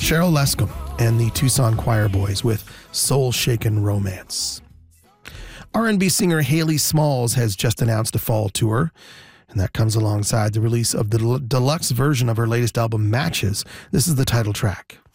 Cheryl Lescom and the Tucson Choir Boys with Soul Shaken Romance. R&B singer Haley Smalls has just announced a fall tour, and that comes alongside the release of the deluxe version of her latest album, Matches. This is the title track.